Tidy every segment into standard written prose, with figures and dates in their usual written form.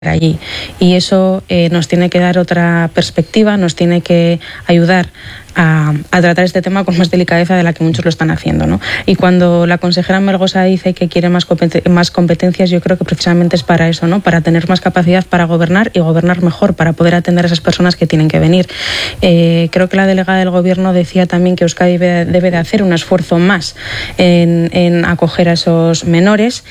allí, y eso nos tiene que dar otra perspectiva, nos tiene que ayudar a tratar este tema con más delicadeza de la que muchos lo están haciendo, ¿no? Y cuando la consejera Melgosa dice que quiere más competencias, yo creo que precisamente es para eso, ¿no? Para tener más capacidad para gobernar y gobernar mejor, para poder atender a esas personas que tienen que venir. Creo que la delegada del Gobierno decía también que Euskadi debe de hacer un esfuerzo más en acoger a esos menores,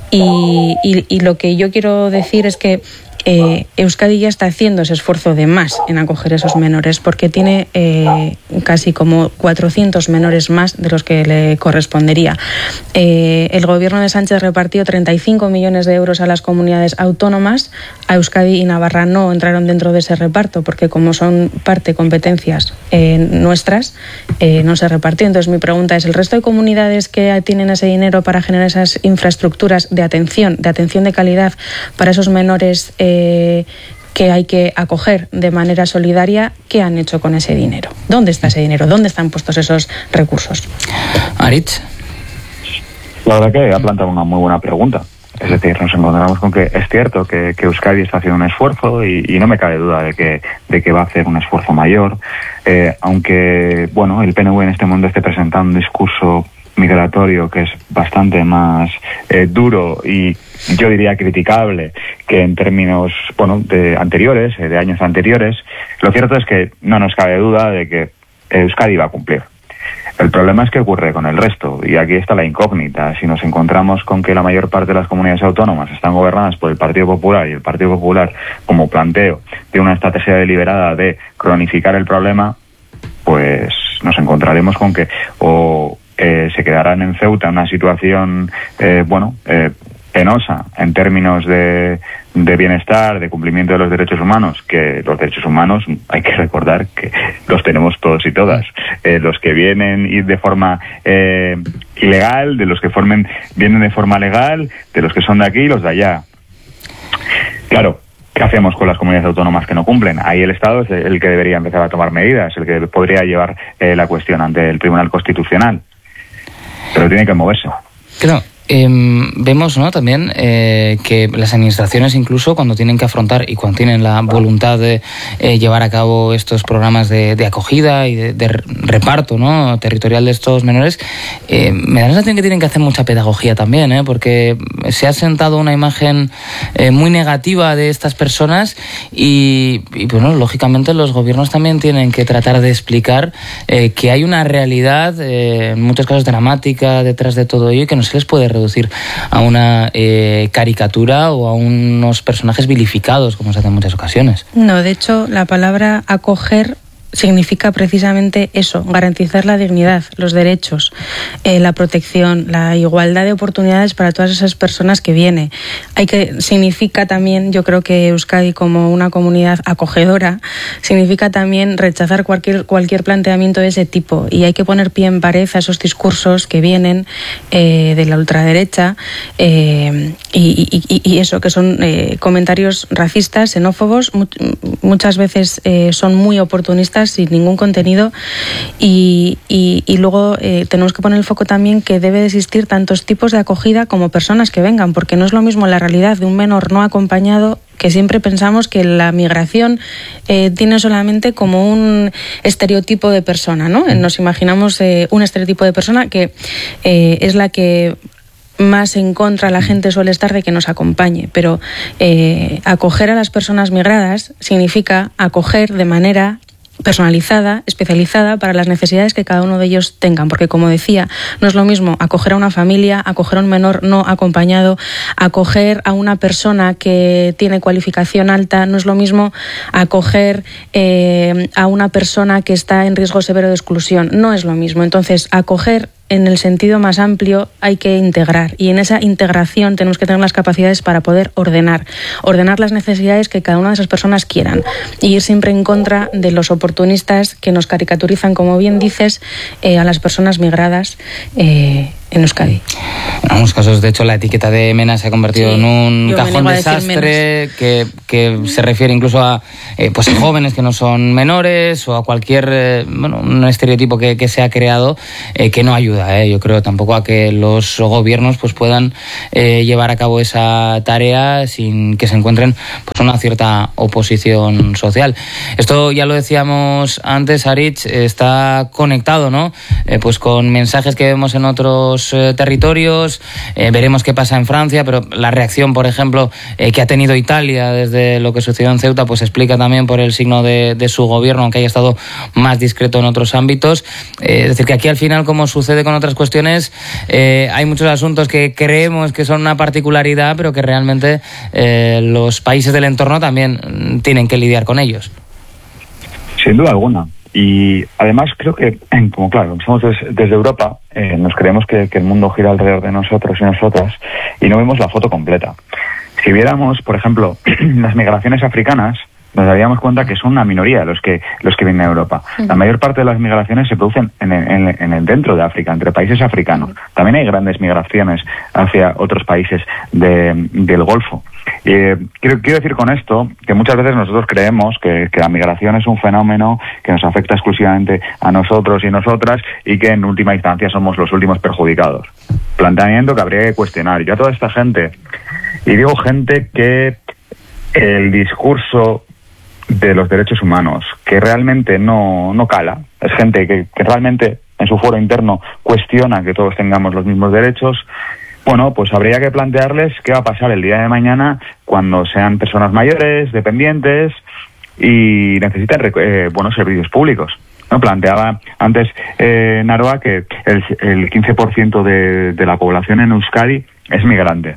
y lo que yo quiero decir es que Euskadi ya está haciendo ese esfuerzo de más en acoger a esos menores, porque tiene casi como 400 menores más de los que le correspondería. El gobierno de Sánchez repartió 35 millones de euros a las comunidades autónomas. A Euskadi y Navarra no entraron dentro de ese reparto, porque como son parte competencias nuestras, no se repartió. Entonces mi pregunta es, ¿el resto de comunidades que tienen ese dinero para generar esas infraestructuras de atención de calidad para esos menores que hay que acoger de manera solidaria, qué han hecho con ese dinero? ¿Dónde está ese dinero? ¿Dónde están puestos esos recursos? Aritz. La verdad que ha planteado una muy buena pregunta. Es decir, nos encontramos con que es cierto que Euskadi está haciendo un esfuerzo y no me cabe duda de que va a hacer un esfuerzo mayor, aunque bueno, el PNV en este momento esté presentando un discurso migratorio que es bastante más duro y yo diría criticable que en términos de años anteriores. Lo cierto es que no nos cabe duda de que Euskadi va a cumplir. El problema es qué ocurre con el resto, y aquí está la incógnita. Si nos encontramos con que la mayor parte de las comunidades autónomas están gobernadas por el Partido Popular, y el Partido Popular, como planteo, tiene una estrategia deliberada de cronificar el problema, pues nos encontraremos con que se quedarán en Ceuta en una situación penosa en términos de bienestar, de cumplimiento de los derechos humanos, que los derechos humanos hay que recordar que los tenemos todos y todas, los que vienen de forma ilegal, de los que vienen de forma legal, de los que son de aquí y los de allá. Claro, ¿qué hacemos con las comunidades autónomas que no cumplen? Ahí el Estado es el que debería empezar a tomar medidas, el que podría llevar la cuestión ante el Tribunal Constitucional, pero tiene que moverse. Claro. Vemos, ¿no?, también que las administraciones, incluso cuando tienen que afrontar y cuando tienen la voluntad de llevar a cabo estos programas de acogida y de reparto, ¿no?, territorial de estos menores, me da la sensación que tienen que hacer mucha pedagogía también, porque se ha sentado una imagen muy negativa de estas personas y bueno, lógicamente los gobiernos también tienen que tratar de explicar que hay una realidad, en muchos casos dramática, detrás de todo ello, y que no se les puede reducir a una caricatura o a unos personajes vilificados, como se hace en muchas ocasiones. No, de hecho, la palabra acoger significa precisamente eso, garantizar la dignidad, los derechos, la protección, la igualdad de oportunidades para todas esas personas que vienen. Significa también, yo creo que Euskadi, como una comunidad acogedora, significa también rechazar cualquier planteamiento de ese tipo, y hay que poner pie en pared a esos discursos que vienen de la ultraderecha y eso, que son comentarios racistas, xenófobos, muchas veces son muy oportunistas, sin ningún contenido, y luego tenemos que poner el foco también que debe de existir tantos tipos de acogida como personas que vengan, porque no es lo mismo la realidad de un menor no acompañado, que siempre pensamos que la migración tiene solamente como un estereotipo de persona, ¿no? Nos imaginamos un estereotipo de persona que es la que más en contra la gente suele estar de que nos acompañe, pero acoger a las personas migradas significa acoger de manera personalizada, especializada para las necesidades que cada uno de ellos tengan, porque como decía, no es lo mismo acoger a una familia, acoger a un menor no acompañado, acoger a una persona que tiene cualificación alta, no es lo mismo acoger a una persona que está en riesgo severo de exclusión, no es lo mismo. Entonces, acoger en el sentido más amplio hay que integrar, y en esa integración tenemos que tener las capacidades para poder ordenar las necesidades que cada una de esas personas quieran, y ir siempre en contra de los oportunistas que nos caricaturizan, como bien dices, a las personas migradas en Euskadi. En algunos casos, de hecho, la etiqueta de MENA se ha convertido en un cajón desastre que se refiere incluso a pues a jóvenes que no son menores o a cualquier un estereotipo que se ha creado que no ayuda. Yo creo tampoco a que los gobiernos pues puedan llevar a cabo esa tarea sin que se encuentren pues una cierta oposición social. Esto ya lo decíamos antes, Aritz, está conectado, ¿no? Pues con mensajes que vemos en otros territorios. Veremos qué pasa en Francia, pero la reacción, por ejemplo, que ha tenido Italia desde lo que sucedió en Ceuta, pues explica también por el signo de su gobierno, aunque haya estado más discreto en otros ámbitos. Es decir, que aquí al final, como sucede con otras cuestiones, hay muchos asuntos que creemos que son una particularidad, pero que realmente los países del entorno también tienen que lidiar con ellos. Sin duda alguna. Y además creo que, como claro, somos desde Europa, nos creemos que el mundo gira alrededor de nosotros y nosotras y no vemos la foto completa. Si viéramos, por ejemplo, las migraciones africanas, nos daríamos cuenta que son una minoría los que vienen a Europa. La mayor parte de las migraciones se producen en el dentro de África, entre países africanos. También hay grandes migraciones hacia otros países del Golfo. Quiero decir con esto que muchas veces nosotros creemos que la migración es un fenómeno que nos afecta exclusivamente a nosotros y nosotras y que en última instancia somos los últimos perjudicados. Planteamiento que habría que cuestionar. Yo a toda esta gente, y digo gente que el discurso de los derechos humanos, que realmente no cala, es gente que realmente en su foro interno cuestiona que todos tengamos los mismos derechos. Bueno, pues habría que plantearles qué va a pasar el día de mañana cuando sean personas mayores, dependientes y necesiten buenos servicios públicos. ¿No? Planteaba antes Naroa que el 15% de la población en Euskadi es migrante.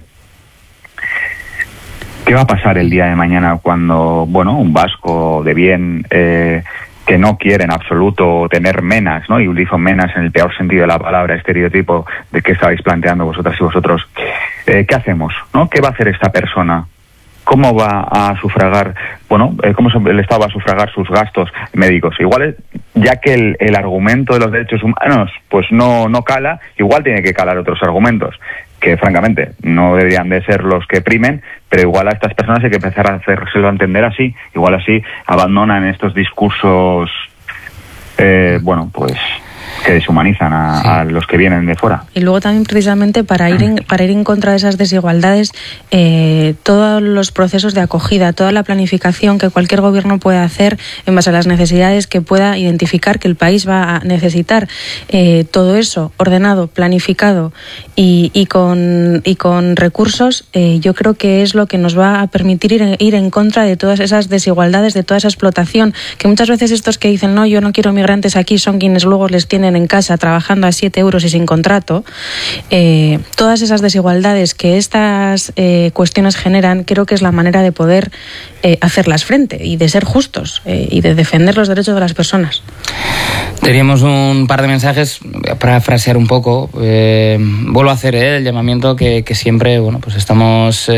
¿Qué va a pasar el día de mañana cuando, un vasco de bien que no quiere en absoluto tener menas, ¿no? Y utilizo menas en el peor sentido de la palabra, estereotipo de que estabais planteando vosotras y vosotros. ¿Qué hacemos? ¿No? ¿Qué va a hacer esta persona? ¿Cómo va a sufragar, cómo el Estado va a sufragar sus gastos médicos? Igual, ya que el argumento de los derechos humanos pues no cala, igual tiene que calar otros argumentos, que francamente no deberían de ser los que primen, pero igual a estas personas hay que empezar a hacérselo entender así, igual así abandonan estos discursos, que deshumanizan a los que vienen de fuera. Y luego también precisamente para ir en contra de esas desigualdades, todos los procesos de acogida, toda la planificación que cualquier gobierno pueda hacer en base a las necesidades que pueda identificar que el país va a necesitar, todo eso ordenado, planificado y con recursos, yo creo que es lo que nos va a permitir ir en contra de todas esas desigualdades, de toda esa explotación, que muchas veces estos que dicen no, yo no quiero migrantes aquí, son quienes luego les tienen en casa trabajando a 7 euros y sin contrato. Todas esas desigualdades que estas cuestiones generan, creo que es la manera de poder hacerlas frente y de ser justos y de defender los derechos de las personas. Teníamos un par de mensajes para frasear un poco. Vuelvo a hacer el llamamiento que siempre, pues estamos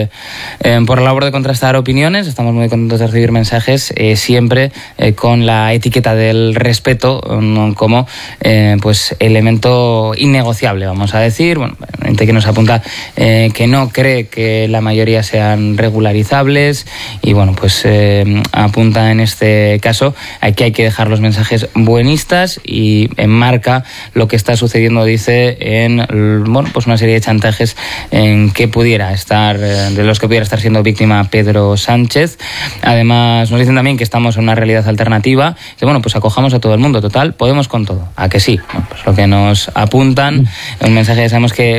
por la labor de contrastar opiniones, estamos muy contentos de recibir mensajes, siempre con la etiqueta del respeto como pues elemento innegociable, vamos a decir. Gente que nos apunta que no cree que la mayoría sean regularizables y pues apunta en este caso a que hay que dejar los mensajes buenistas y enmarca lo que está sucediendo, dice, en pues una serie de chantajes en que pudiera estar, de los que pudiera estar siendo víctima Pedro Sánchez. Además nos dicen también que estamos en una realidad alternativa. Dice, pues acojamos a todo el mundo, total, podemos con todo. ¿A que sí? Pues lo que nos apuntan, un mensaje, sabemos que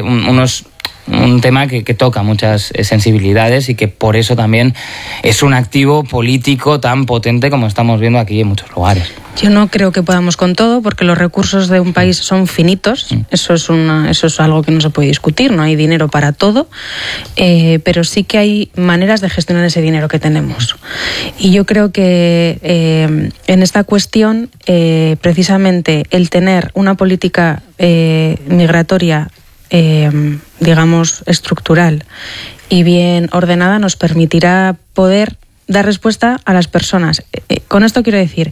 un tema que toca muchas sensibilidades y que por eso también es un activo político tan potente como estamos viendo aquí en muchos lugares. Yo no creo que podamos con todo, porque los recursos de un país son finitos. Eso es algo que no se puede discutir, no hay dinero para todo, pero sí que hay maneras de gestionar ese dinero que tenemos. Y yo creo que en esta cuestión, precisamente el tener una política migratoria digamos estructural y bien ordenada nos permitirá poder dar respuesta a las personas. Con esto quiero decir,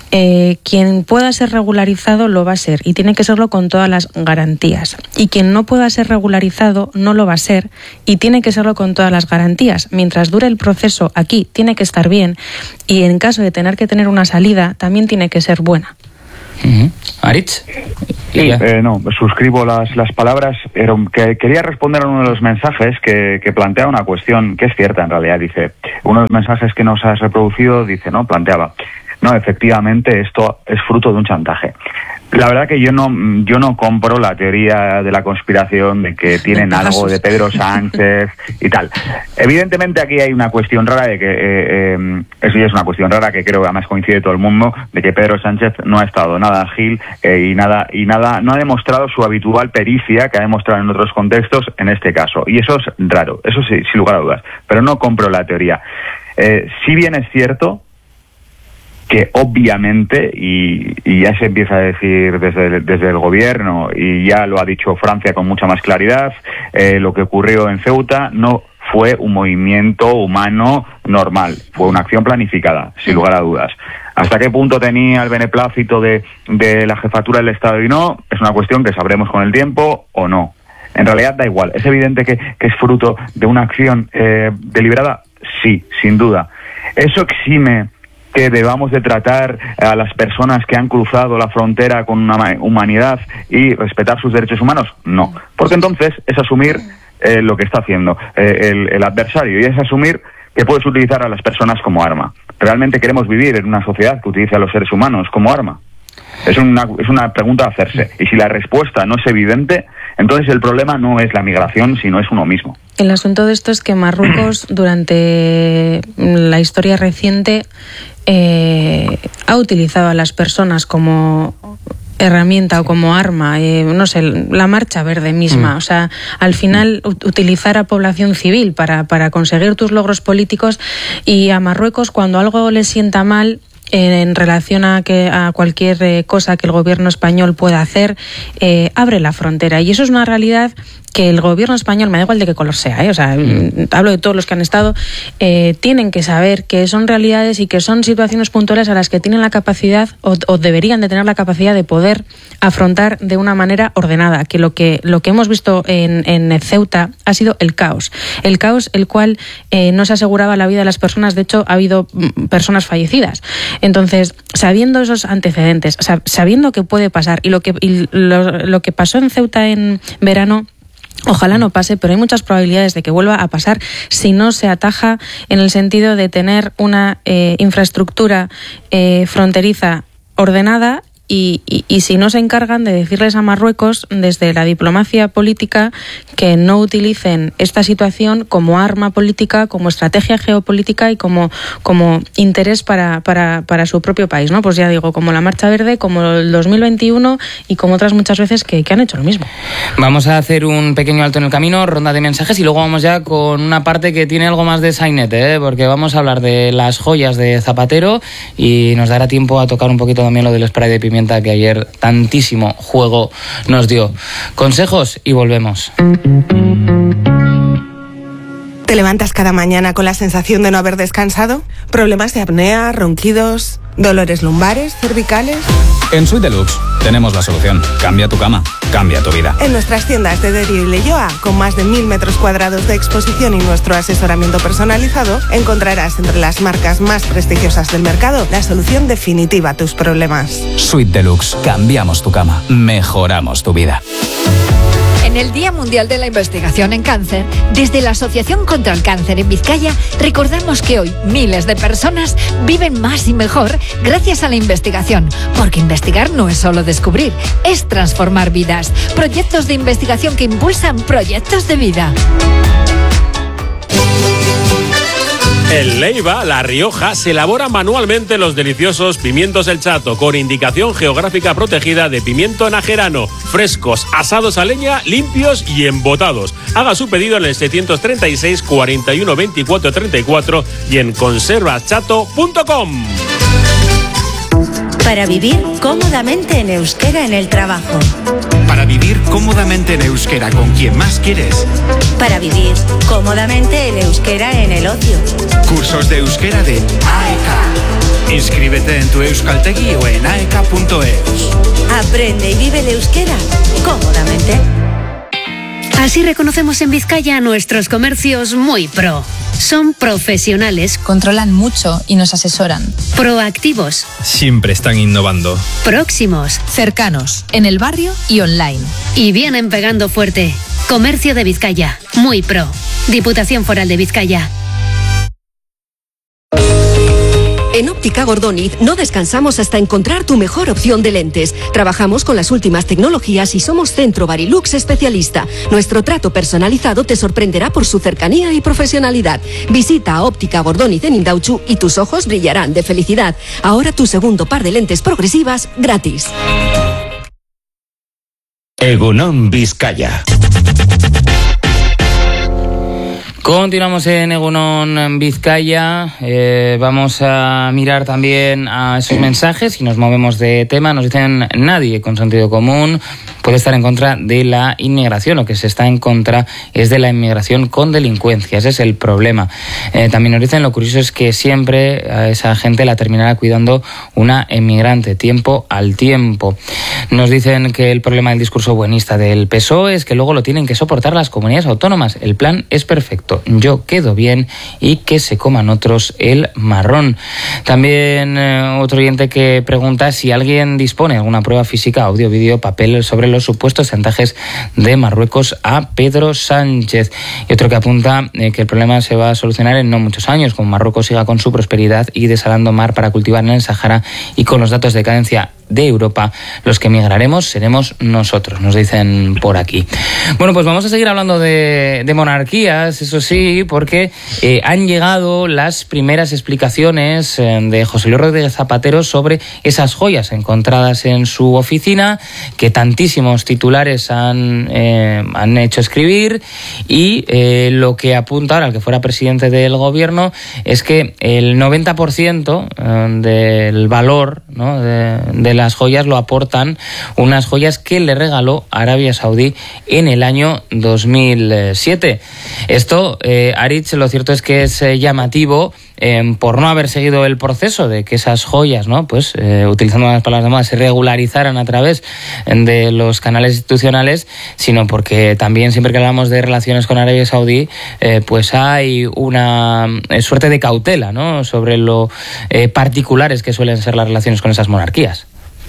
quien pueda ser regularizado lo va a ser y tiene que serlo con todas las garantías. Y quien no pueda ser regularizado no lo va a ser y tiene que serlo con todas las garantías. Mientras dure el proceso aquí tiene que estar bien y en caso de tener que tener una salida también tiene que ser buena. Aritz. Sí, no, suscribo las palabras. Quería responder a uno de los mensajes que plantea una cuestión que es cierta en realidad. Dice, uno de los mensajes que nos has reproducido, dice, ¿no? Planteaba, no, efectivamente esto es fruto de un chantaje. La verdad que yo no compro la teoría de la conspiración de que tienen algo de Pedro Sánchez y tal. Evidentemente aquí hay una cuestión rara de que eso ya es una cuestión rara que creo que además coincide todo el mundo, de que Pedro Sánchez no ha estado nada ágil y nada no ha demostrado su habitual pericia que ha demostrado en otros contextos en este caso, y eso es raro, eso sí, sin lugar a dudas, pero no compro la teoría. Si bien es cierto que obviamente, y ya se empieza a decir desde el gobierno, y ya lo ha dicho Francia con mucha más claridad, lo que ocurrió en Ceuta no fue un movimiento humano normal, fue una acción planificada, sin lugar a dudas. ¿Hasta qué punto tenía el beneplácito de la jefatura del Estado y no? Es una cuestión que sabremos con el tiempo o no. En realidad da igual. ¿Es evidente que es fruto de una acción deliberada? Sí, sin duda. ¿Eso exime que debamos de tratar a las personas que han cruzado la frontera con una humanidad y respetar sus derechos humanos? No, porque entonces es asumir lo que está haciendo el adversario, y es asumir que puedes utilizar a las personas como arma. ¿Realmente queremos vivir en una sociedad que utilice a los seres humanos como arma? Es una pregunta a hacerse, y si la respuesta no es evidente, entonces el problema no es la migración, sino es uno mismo. El asunto de esto es que Marruecos, durante la historia reciente, ha utilizado a las personas como herramienta o como arma, no sé, la Marcha Verde misma. O sea, al final utilizar a población civil para conseguir tus logros políticos, y a Marruecos, cuando algo le sienta mal en relación a cualquier cosa que el gobierno español pueda hacer, abre la frontera, y eso es una realidad que el gobierno español, me da igual de qué color sea, o sea, hablo de todos los que han estado, tienen que saber que son realidades y que son situaciones puntuales a las que tienen la capacidad o deberían de tener la capacidad de poder afrontar de una manera ordenada, que lo que hemos visto en Ceuta ha sido el caos el cual no se aseguraba la vida de las personas. De hecho, ha habido personas fallecidas. Entonces, sabiendo esos antecedentes, sabiendo que puede pasar, y lo que pasó en Ceuta en verano, ojalá no pase, pero hay muchas probabilidades de que vuelva a pasar si no se ataja, en el sentido de tener una infraestructura fronteriza ordenada, y si no se encargan de decirles a Marruecos desde la diplomacia política que no utilicen esta situación como arma política, como estrategia geopolítica y como interés para su propio país, ¿no? Pues ya digo, como la Marcha Verde, como el 2021 y como otras muchas veces que han hecho lo mismo. Vamos a hacer un pequeño alto en el camino, ronda de mensajes, y luego vamos ya con una parte que tiene algo más de sainete, porque vamos a hablar de las joyas de Zapatero, y nos dará tiempo a tocar un poquito también lo del spray de pimienta que ayer tantísimo juego nos dio. Consejos y volvemos. ¿Te levantas cada mañana con la sensación de no haber descansado? ¿Problemas de apnea, ronquidos, dolores lumbares, cervicales? En Suite Deluxe tenemos la solución. Cambia tu cama, cambia tu vida. En nuestras tiendas de Derio y Leyoa, con más de 1.000 metros cuadrados de exposición y nuestro asesoramiento personalizado, encontrarás entre las marcas más prestigiosas del mercado la solución definitiva a tus problemas. Suite Deluxe. Cambiamos tu cama, mejoramos tu vida. En el Día Mundial de la Investigación en Cáncer, desde la Asociación contra el Cáncer en Vizcaya, recordamos que hoy miles de personas viven más y mejor gracias a la investigación, porque investigar no es solo descubrir, es transformar vidas. Proyectos de investigación que impulsan proyectos de vida. En Leiva, La Rioja, se elaboran manualmente los deliciosos pimientos El Chato, con indicación geográfica protegida de pimiento najerano, frescos, asados a leña, limpios y embotados. Haga su pedido en el 736 41 24 34 y en conservaschato.com. Para vivir cómodamente en euskera en el trabajo. Para vivir cómodamente en euskera con quien más quieres. Para vivir cómodamente el euskera en el ocio. Cursos de euskera de AEK. Inscríbete en tu Euskaltegi o en aek.eus. Aprende y vive el euskera cómodamente. Así reconocemos en Vizcaya a nuestros comercios muy pro. Son profesionales, controlan mucho y nos asesoran. Proactivos, siempre están innovando. próximos, cercanos, en el barrio y online. Y vienen pegando fuerte. Comercio de Vizcaya, muy pro. Diputación Foral de Vizcaya. En Óptica Gordoniz no descansamos hasta encontrar tu mejor opción de lentes. Trabajamos con las últimas tecnologías y somos Centro Barilux especialista. Nuestro trato personalizado te sorprenderá por su cercanía y profesionalidad. Visita a Óptica Gordoniz en Indauchu y tus ojos brillarán de felicidad. Ahora tu segundo par de lentes progresivas gratis. Egunon Vizcaya. Continuamos en Egunon Vizcaya. Vamos a mirar también a esos mensajes y nos movemos de tema. Nos dicen: nadie con sentido común puede estar en contra de la inmigración. Lo que se está en contra es de la inmigración con delincuencia. Ese es el problema. También nos dicen: lo curioso es que siempre a esa gente la terminará cuidando una inmigrante, tiempo al tiempo. Nos dicen que el problema del discurso buenista del PSOE es que luego lo tienen que soportar las comunidades autónomas. El plan es perfecto. Yo quedo bien y que se coman otros el marrón. También otro oyente que pregunta si alguien dispone de alguna prueba física, audio, vídeo, papel sobre los supuestos chantajes de Marruecos a Pedro Sánchez. Y otro que apunta que el problema se va a solucionar en no muchos años, con Marruecos siga con su prosperidad y desalando mar para cultivar en el Sahara, y con los datos de cadencia de Europa, los que migraremos seremos nosotros, nos dicen por aquí. Bueno, pues vamos a seguir hablando de monarquías, eso sí, porque han llegado las primeras explicaciones de José Luis Rodríguez Zapatero sobre esas joyas encontradas en su oficina, que tantísimos titulares han hecho escribir, y lo que apunta ahora, al que fuera presidente del gobierno, es que el 90% del valor, ¿no?, de las joyas lo aportan unas joyas que le regaló Arabia Saudí en el año 2007. Esto, Aritz, lo cierto es que es llamativo por no haber seguido el proceso de que esas joyas, ¿no?, pues utilizando las palabras de moda, se regularizaran a través de los canales institucionales, sino porque también siempre que hablamos de relaciones con Arabia Saudí, pues hay una suerte de cautela, ¿no?, sobre lo particulares que suelen ser las relaciones con esas monarquías.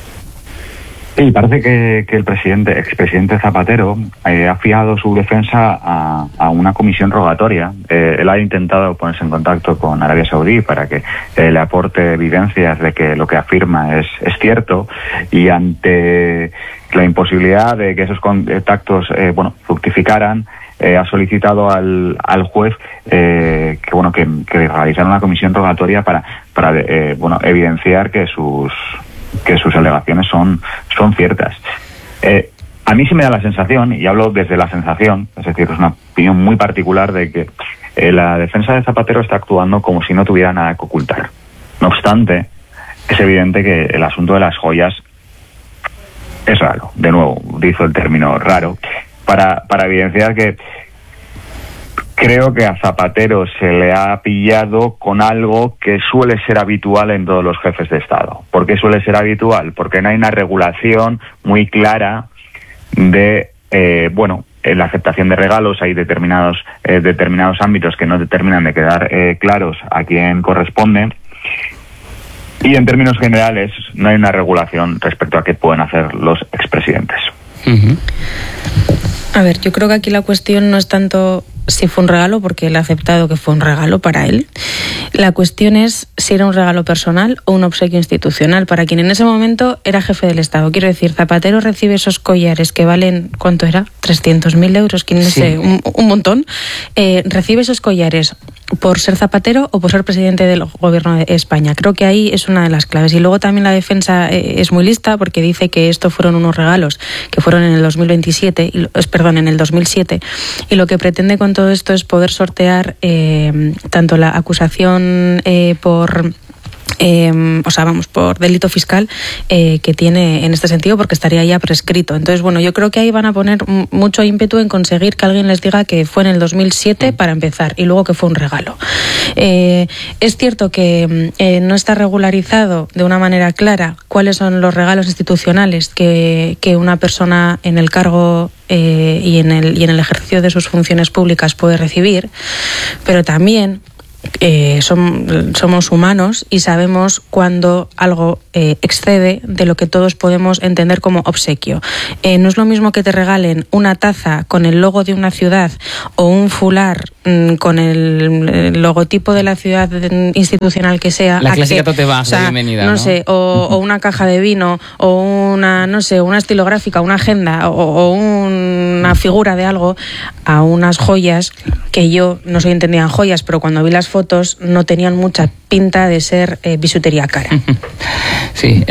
Sí, parece que el expresidente Zapatero ha fiado su defensa a una comisión rogatoria. Él ha intentado ponerse en contacto con Arabia Saudí para que le aporte evidencias de que lo que afirma es cierto, y ante la imposibilidad de que esos contactos fructificaran, ha solicitado al juez que realizara una comisión rogatoria para evidenciar que sus alegaciones son ciertas. A mí sí me da la sensación, y hablo desde la sensación, es decir, es una opinión muy particular, de que la defensa de Zapatero está actuando como si no tuviera nada que ocultar. No obstante, es evidente que el asunto de las joyas es raro. De nuevo, utilizo el término raro para evidenciar que creo que a Zapatero se le ha pillado con algo que suele ser habitual en todos los jefes de Estado. ¿Por qué suele ser habitual? Porque no hay una regulación muy clara de, en la aceptación de regalos. Hay determinados ámbitos que no terminan de quedar claros a quién corresponde. Y en términos generales no hay una regulación respecto a qué pueden hacer los expresidentes. Uh-huh. A ver, yo creo que aquí la cuestión no es tanto si fue un regalo, porque él ha aceptado que fue un regalo para él. La cuestión es si era un regalo personal o un obsequio institucional para quien en ese momento era jefe del Estado. Quiero decir, Zapatero recibe esos collares que valen, ¿cuánto era? 300.000 euros, no sé, un montón. Recibe esos collares por ser Zapatero o por ser presidente del gobierno de España. Creo que ahí es una de las claves. Y luego también la defensa es muy lista, porque dice que estos fueron unos regalos que fueron en el 2007, en el 2007, y lo que pretende con todo esto es poder sortear tanto la acusación por por delito fiscal que tiene en este sentido, porque estaría ya prescrito. Entonces, bueno, yo creo que ahí van a poner mucho ímpetu en conseguir que alguien les diga que fue en el 2007 para empezar y luego que fue un regalo. Es cierto que no está regularizado de una manera clara cuáles son los regalos institucionales que una persona en el cargo y en el ejercicio de sus funciones públicas puede recibir, pero también somos humanos y sabemos cuando algo excede de lo que todos podemos entender como obsequio. No es lo mismo que te regalen una taza con el logo de una ciudad o un fular con el logotipo de la ciudad institucional que sea. La clásica tote bag de bienvenida, ¿no? Sé, o una caja de vino, o una estilográfica, una agenda, o una figura de algo, a unas joyas que yo no soy entendida en joyas, pero cuando vi las fotos no tenían mucha pinta de ser bisutería cara. Sí,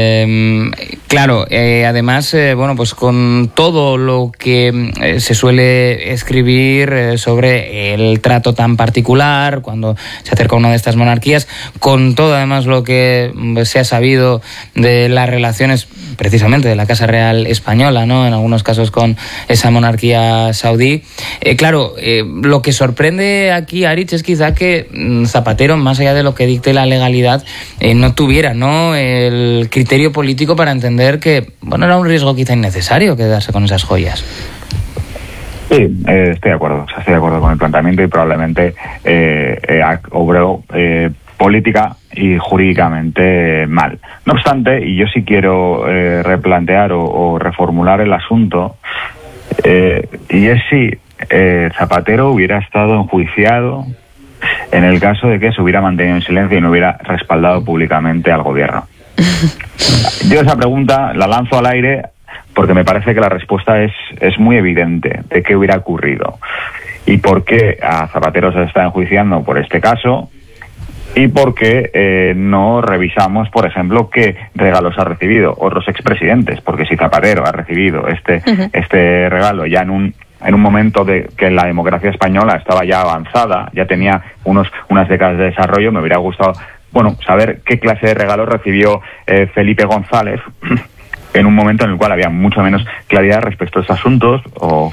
claro, además, pues con todo lo que se suele escribir sobre el trato tan particular cuando se acerca a una de estas monarquías, con todo además lo que se ha sabido de las relaciones precisamente de la Casa Real Española, ¿no? En algunos casos con esa monarquía saudí. Lo que sorprende aquí, Aritz, es quizá que Zapatero, más allá de lo que dicte la legalidad, no tuviera, ¿no?, el criterio político para entender que, era un riesgo quizá innecesario quedarse con esas joyas. Sí, estoy de acuerdo. Estoy de acuerdo con el planteamiento y probablemente obró política y jurídicamente mal. No obstante, y yo sí quiero replantear o reformular el asunto, y es si Zapatero hubiera estado enjuiciado en el caso de que se hubiera mantenido en silencio y no hubiera respaldado públicamente al gobierno. Yo esa pregunta la lanzo al aire porque me parece que la respuesta es muy evidente de qué hubiera ocurrido y por qué a Zapatero se le está enjuiciando por este caso y por qué no revisamos, por ejemplo, qué regalos ha recibido otros expresidentes, porque si Zapatero ha recibido este regalo ya en un momento de que la democracia española estaba ya avanzada, ya tenía unas décadas de desarrollo, me hubiera gustado saber qué clase de regalo recibió Felipe González en un momento en el cual había mucho menos claridad respecto a estos asuntos, o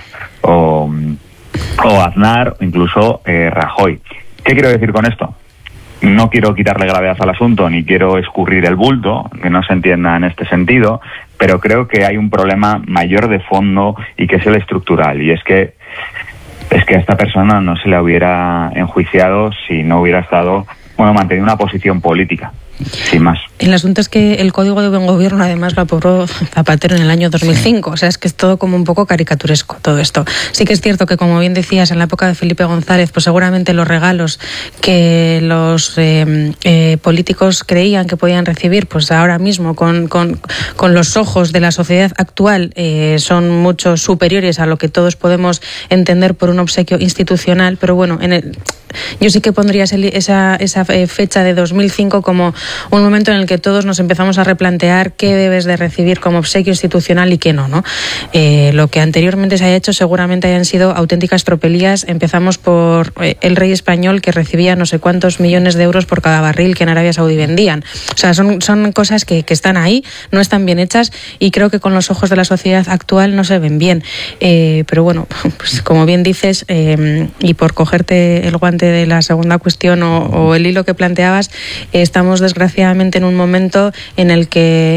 Aznar, o incluso Rajoy. ¿Qué quiero decir con esto? No quiero quitarle gravedad al asunto, ni quiero escurrir el bulto, que no se entienda en este sentido, pero creo que hay un problema mayor de fondo y que es el estructural, y es que a esta persona no se le hubiera enjuiciado si no hubiera estado, manteniendo una posición política, sin más. El asunto es que el Código de Buen Gobierno además lo aprobó Zapatero en el año 2005, o sea, es que es todo como un poco caricaturesco todo esto. Sí que es cierto que, como bien decías, en la época de Felipe González, pues seguramente los regalos que los políticos creían que podían recibir, pues ahora mismo con los ojos de la sociedad actual son mucho superiores a lo que todos podemos entender por un obsequio institucional, pero yo sí que pondría esa fecha de 2005 como un momento en el que todos nos empezamos a replantear qué debes de recibir como obsequio institucional y qué no. Lo que anteriormente se haya hecho seguramente hayan sido auténticas tropelías. Empezamos por el rey español, que recibía no sé cuántos millones de euros por cada barril que en Arabia Saudí vendían. O sea, son cosas que están ahí, no están bien hechas y creo que con los ojos de la sociedad actual no se ven bien. Pero pues como bien dices, y por cogerte el guante de la segunda cuestión o el hilo que planteabas, estamos desgraciadamente en un momento en el que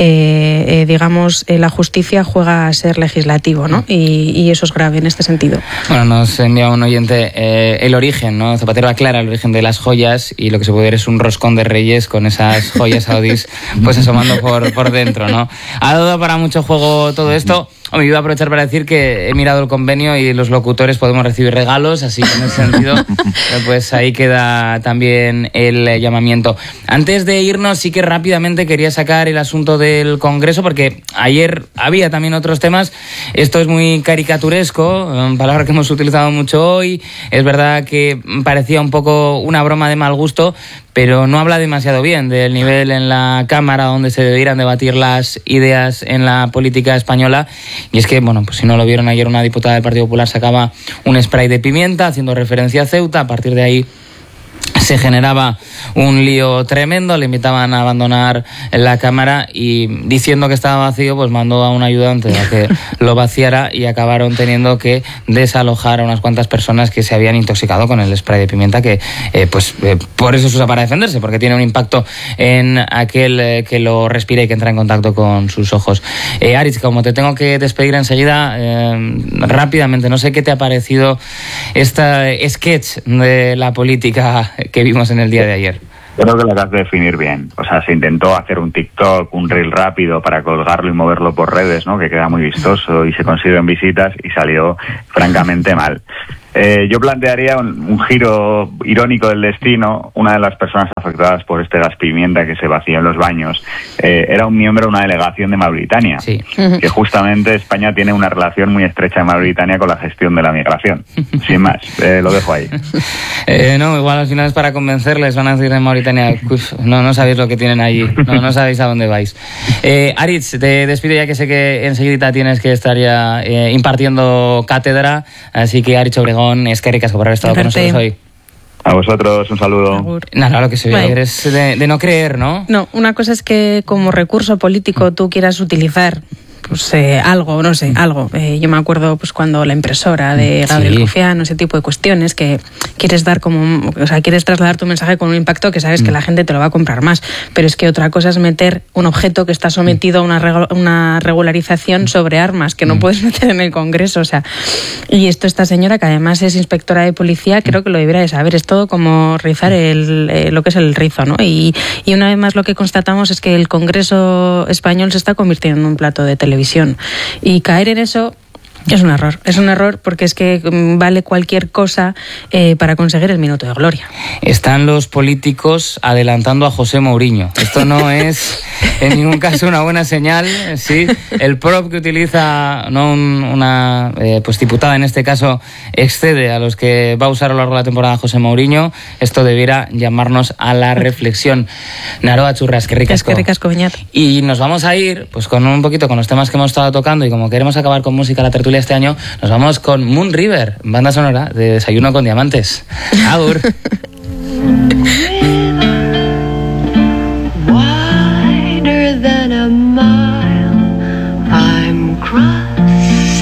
la justicia juega a ser legislativo, ¿no? Y eso es grave en este sentido. Nos envía un oyente el origen, ¿no? Zapatero aclara el origen de las joyas y lo que se puede ver es un roscón de reyes con esas joyas saudíes pues asomando por dentro, ¿no? Ha dado para mucho juego todo esto. Hombre, iba a aprovechar para decir que he mirado el convenio y los locutores podemos recibir regalos, así que en ese sentido pues ahí queda también el llamamiento. Antes de irnos, sí que rápidamente quería sacar el asunto del Congreso, porque ayer había también otros temas. Esto es muy caricaturesco, palabra que hemos utilizado mucho hoy. Es verdad que parecía un poco una broma de mal gusto, pero no habla demasiado bien del nivel en la Cámara donde se debieran debatir las ideas en la política española. Y es que, pues si no lo vieron ayer, una diputada del Partido Popular sacaba un spray de pimienta haciendo referencia a Ceuta. A partir de ahí se generaba un lío tremendo, le invitaban a abandonar la cámara y diciendo que estaba vacío, pues mandó a un ayudante a que lo vaciara y acabaron teniendo que desalojar a unas cuantas personas que se habían intoxicado con el spray de pimienta, que por eso se usa para defenderse, porque tiene un impacto en aquel que lo respira y que entra en contacto con sus ojos. Aritz, como te tengo que despedir enseguida, rápidamente, no sé qué te ha parecido este sketch de la política que vimos en el día de ayer. Creo que lo acabas de definir bien. O sea, se intentó hacer un TikTok, un reel rápido para colgarlo y moverlo por redes, ¿no? Que queda muy vistoso y se consiguen visitas, y salió francamente mal. Yo plantearía un giro irónico del destino. Una de las personas afectadas por este gas pimienta que se vació en los baños era un miembro de una delegación de Mauritania, sí. Que justamente España tiene una relación muy estrecha en Mauritania con la gestión de la migración. Sin más, lo dejo ahí. No, igual al final es para convencerles, van a decir en Mauritania, no sabéis lo que tienen allí, no sabéis a dónde vais. Aritz, te despido ya que sé que enseguida tienes que estar ya impartiendo cátedra, así que Aritz Obregón, es que ricasco por haber estado con nosotros hoy. A vosotros, un saludo. Nada, lo que se ve es de no creer, ¿no? No, una cosa es que como recurso político tú quieras utilizar pues algo, no sé, algo. Yo me acuerdo pues cuando la impresora de Gabriel Rufián, ese tipo de cuestiones que quieres dar como, o sea, quieres trasladar tu mensaje con un impacto que sabes que la gente te lo va a comprar más. Pero es que otra cosa es meter un objeto que está sometido a una regularización sobre armas que no puedes meter en el Congreso, o sea. Y esta señora, que además es inspectora de policía, creo que lo debería de saber. Es todo como rizar lo que es el rizo, ¿no? Y una vez más lo que constatamos es que el Congreso español se está convirtiendo en un plato de televisión. Y caer en eso es un error porque es que vale cualquier cosa para conseguir el minuto de gloria. Están los políticos adelantando a José Mourinho. Esto no es en ningún caso una buena señal. Sí, el prop que utiliza una pues diputada en este caso excede a los que va a usar a lo largo de la temporada José Mourinho. Esto debiera llamarnos a la reflexión. Naroa Churras, que ricasco Beñat. Y nos vamos a ir pues con un poquito con los temas que hemos estado tocando, y como queremos acabar con música la tertulia este año, nos vamos con Moon River, banda sonora de Desayuno con Diamantes. Agur.